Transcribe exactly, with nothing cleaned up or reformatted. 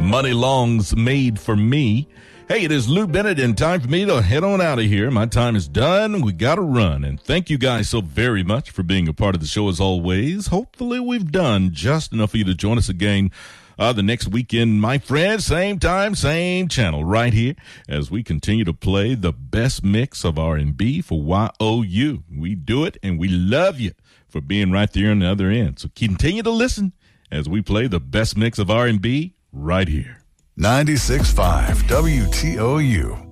Money Long's Made for Me. Hey, it is Lou Bennett, and time for me to head on out of here. My time is done. We got to run. And thank you guys so very much for being a part of the show as always. Hopefully we've done just enough for you to join us again uh, the next weekend, my friends. Same time, same channel right here as we continue to play the best mix of R and B for Y O U. We do it, and we love you for being right there on the other end. So continue to listen as we play the best mix of R and B right here. ninety-six point five W T O U.